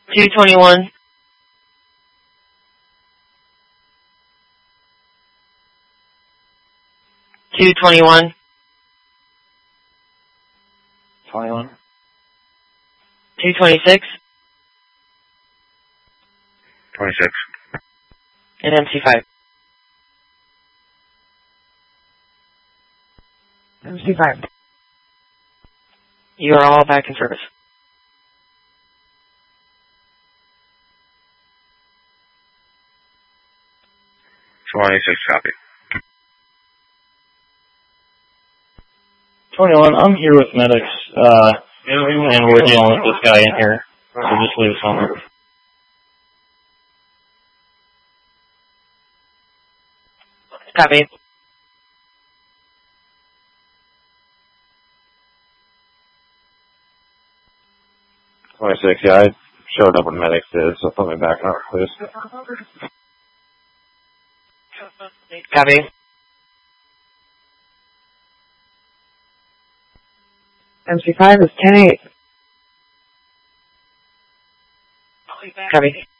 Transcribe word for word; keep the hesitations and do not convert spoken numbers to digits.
two twenty-one. two twenty-one. twenty-one. two twenty-six. twenty-six. And M C five. M C five. You are all back in service. twenty-six, copy. twenty-one, I'm here with medics, uh, and we're dealing with this guy in here, so just leave us on. Copy. twenty-six, yeah, I showed up when medics did, so put me back on, please. Copy. M C five is ten eight. Copy.